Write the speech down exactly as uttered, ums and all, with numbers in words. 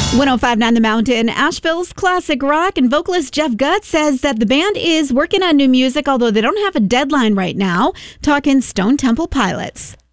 one oh five point nine The Mountain, Asheville's classic rock, and vocalist Jeff Gutt says that the band is working on new music, although they don't have a deadline right now. Talking Stone Temple Pilots.